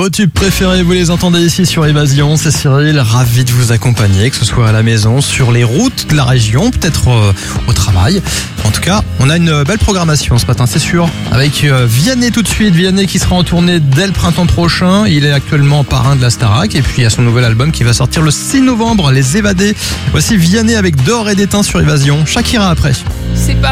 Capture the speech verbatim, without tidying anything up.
Vos tubes préférés, vous les entendez ici sur Évasion. C'est Cyril, ravi de vous accompagner, que ce soit à la maison, sur les routes de la région, peut-être euh, au travail. En tout cas, on a une belle programmation ce matin, c'est sûr. Avec euh, Vianney tout de suite, Vianney qui sera en tournée dès le printemps prochain. Il est actuellement parrain de la Starac et puis il y a son nouvel album qui va sortir le six novembre, Les Évadés. Voici Vianney avec D'or et d'étain sur Évasion. Shakira après. C'est pas